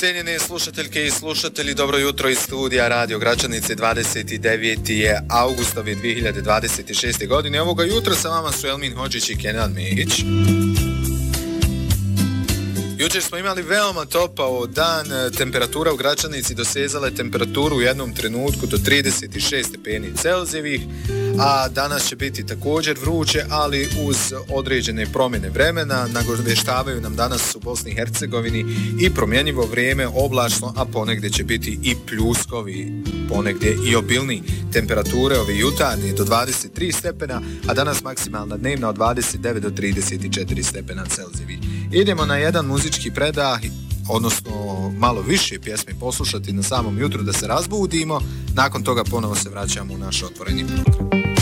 Cijenjene slušateljke i slušatelji, dobro jutro iz studija Radio Gračanice. 29. je augustove 2026. godine. Ovoga jutra sa vama su Elmin Hodžić i Kenan Mehić. Jučer smo imali veoma topao dan, temperatura u Gračanici dosezala je temperaturu u jednom trenutku do 36 stepeni Celzijevih, a danas će biti također vruće, ali uz određene promjene vremena. Nagoveštavaju nam danas u Bosni i Hercegovini i promjenjivo vrijeme, oblačno, a ponegdje će biti i pljuskovi, ponegdje i obilni. Temperature ove jutarnje do 23 stepena, a danas maksimalna dnevna od 29 do 34 stepena Celzijevih. Idemo na jedan muzički predah, odnosno malo više pjesme poslušati na samom jutru da se razbudimo. Nakon toga ponovo se vraćamo u naš otvoreni program.